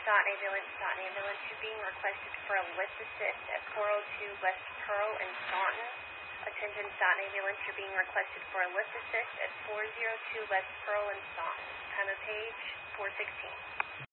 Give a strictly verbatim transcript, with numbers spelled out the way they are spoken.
Staunton Ambulance, Staunton Ambulance. You're being requested for a lift assist at four oh two West Pearl in Staunton. Attention Staunton Ambulance, you're being requested for a lift assist at four oh two West Pearl in Staunton. Time of page, four sixteen.